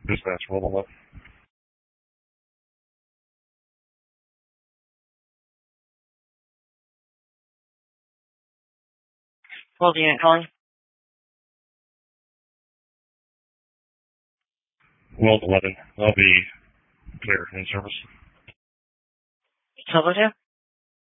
Dispatch, roll 11. Hold the unit calling. Well, 11. I'll be clear in service. Silver 2?